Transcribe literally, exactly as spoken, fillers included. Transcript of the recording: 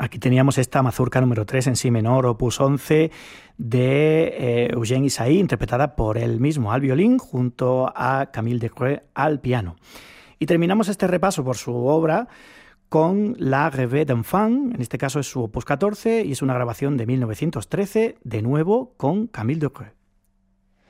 Aquí teníamos esta mazurca número tres en si menor, opus once, de eh, Eugène Ysaÿe, interpretada por él mismo al violín, junto a Camille Decreux al piano. Y terminamos este repaso por su obra con la Rêve d'enfant, en este caso es su opus catorce, y es una grabación de mil novecientos trece, de nuevo con Camille Decreux.